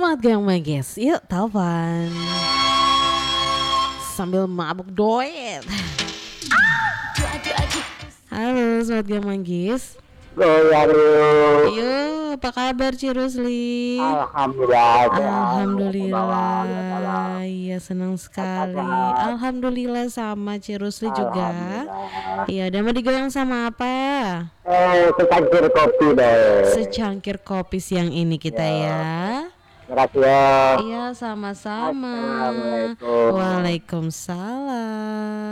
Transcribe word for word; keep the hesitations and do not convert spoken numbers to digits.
Semangat goyang magis, yuk telepon sambil mabuk doet. Halo, semangat goyang manggis. Halo. Yo, apa kabar Cirusli? Alhamdulillah. Alhamdulillah. Iya, senang sekali. Alhamdulillah sama Cirusli juga. Iya, udah mau digoyang sama apa? Eh, secangkir kopi deh. Secangkir kopi siang ini kita ya. Terima kasih ya. Iya, sama-sama. Assalamualaikum. Waalaikumsalam.